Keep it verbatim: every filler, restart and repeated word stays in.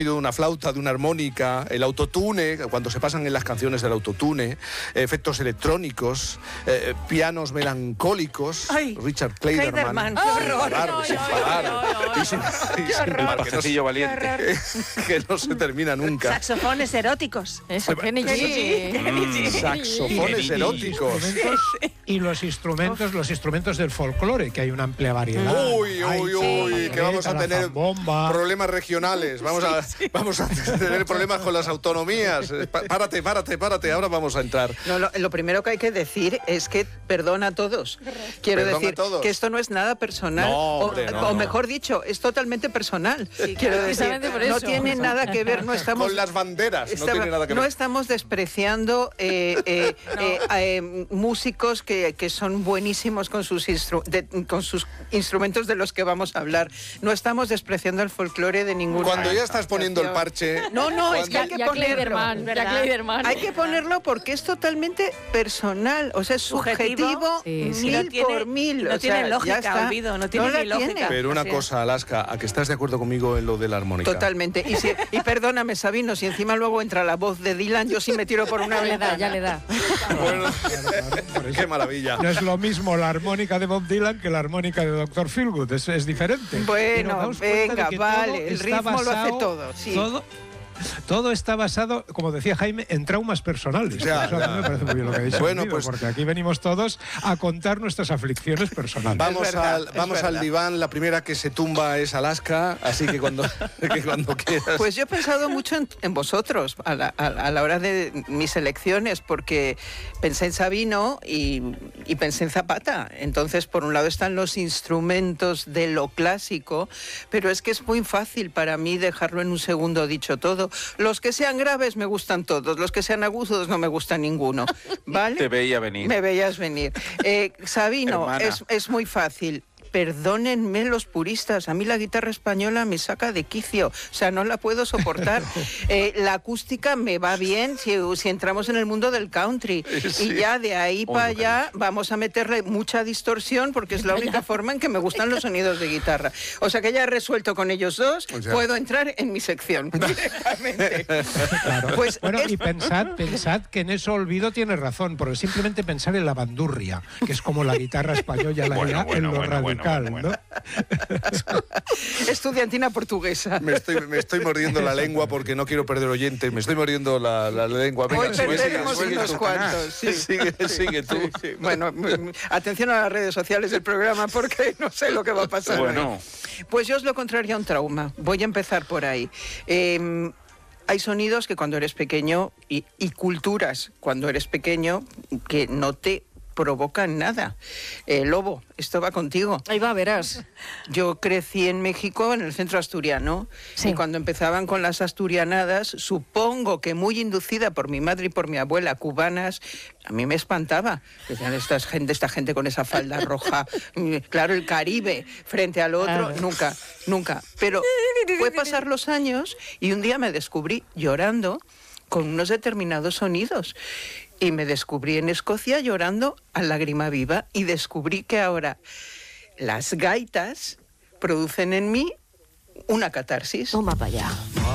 de una flauta, de una armónica, el autotune, cuando se pasan en las canciones del autotune, efectos electrónicos, eh, pianos melancólicos. Ay, Richard Clayderman. Clayderman, qué horror. Parar, No, sin no, parar. no, no, Y sin- no. y Qué sin horror. parar, que no- Parquecillo valiente. que no se termina nunca. Saxofones eróticos. Eso, Kenny G. Mm. Saxofones Sí. eróticos. Instrumentos- y los instrumentos, los instrumentos del folclore, que hay una amplia variedad. Uy, Hay uy, uy, que vamos a la tener zambomba. problemas regionales. Vamos a, vamos a tener problemas con las autonomías. Eh, pa- Párate, párate, párate. Ahora vamos a entrar. No, lo, lo primero que hay que decir es que perdona a todos. Quiero Perdona decir a todos. que esto no es nada personal. No, o, hombre, no, o no. mejor dicho, es totalmente personal. Quiero decir, precisamente por no eso. tiene nada que ver, no estamos... Con las banderas. No Estaba- tiene nada que no ver. estamos despreciando eh, eh, eh, eh, músicos que, que son buenísimos con sus, instru- de- con sus instrumentos de los que vamos a hablar. No estamos despreciando el folclore de ninguna Cuando ya estás poniendo el parche. No, no, es que hay cuando- que Ya ponerlo. Clayderman, ya ¿verdad? Clayderman. Hay que ponerlo porque es totalmente personal, o sea, es Subjetivo. subjetivo, Sí, sí. mil No tiene- por mil. no o tiene sea, lógica, ya está. Olvido, no tiene la ni lógica. Pero una Así es. cosa, Alaska, ¿a que estás de acuerdo conmigo en lo de la armónica? Totalmente. Y, si- y perdóname, Sabino, si encima luego entra la voz de Dylan, yo sí me tiro por una Ya le da, ventana. ya le da. Bueno, Por eso qué maravilla. no es lo mismo la armónica de Bob Dylan que la armónica de doctor Feelgood, es, es diferente. Pero Bueno, daos cuenta de venga, que vale, todo el está ritmo lo hace basado- todo, sí. Todo, todo está basado, como decía Jaime, en traumas personales. Ya, Eso a mí ya. me parece muy bien lo que ha dicho. Bueno, Emilio, pues- porque aquí venimos todos a contar nuestras aflicciones personales. Vamos, Es verdad, al, es vamos al verdad. diván. La primera que se tumba es Alaska, así que cuando, que cuando quieras. Pues yo he pensado mucho en, en vosotros a la, a, a la hora de mis elecciones, porque pensé en Sabino y, y pensé en Zapata. Entonces, por un lado están los instrumentos de lo clásico, pero es que es muy fácil para mí dejarlo en un segundo dicho todo. Los que sean graves me gustan todos, los que sean agudos no me gusta ninguno, ¿vale? Te veía venir. Me veías venir. Eh, Sabino, Hermana. es, es muy fácil. Perdónenme los puristas, a mí la guitarra española me saca de quicio, o sea, no la puedo soportar. Eh, la acústica me va bien si, si entramos en el mundo del country. Sí. Y ya de ahí Oh, para lo que allá vamos a meterle mucha distorsión porque es la única forma en que me gustan los sonidos de guitarra. O sea que ya he resuelto con ellos dos, O sea. puedo entrar en mi sección directamente. Claro. Pues bueno, es- y pensad, pensad que en eso Olvido tiene razón, porque simplemente pensar en la bandurria, que es como la guitarra española la Bueno, ya bueno, en lo bueno, bueno, radical, bueno, bueno. Estudiantina portuguesa. Me estoy, me estoy mordiendo la lengua porque no quiero perder oyentes. Me estoy mordiendo la, la lengua. Venga, Hoy sigue, sigue, perderemos sigue unos tú. cuantos. Sí. Sigue, sigue tú. Bueno, mm, atención a las redes sociales del programa porque no sé lo que va a pasar. Bueno. Pues yo os lo contrario a un trauma. Voy a empezar por ahí. Eh, hay sonidos que cuando eres pequeño y, y culturas cuando eres pequeño que no te provocan nada. Eh, Lobo, esto va contigo. Ahí va, verás. Yo crecí en México, en el centro asturiano, Sí. y cuando empezaban con las asturianadas, supongo que muy inducida por mi madre y por mi abuela, cubanas, a mí me espantaba. Decían, esta gente, esta gente con esa falda roja, mm, claro, el Caribe, frente al otro, Claro. nunca, nunca. Pero fue pasar los años y un día me descubrí llorando con unos determinados sonidos. Y me descubrí en Escocia llorando a lágrima viva y descubrí que ahora las gaitas producen en mí una catarsis. Toma para allá.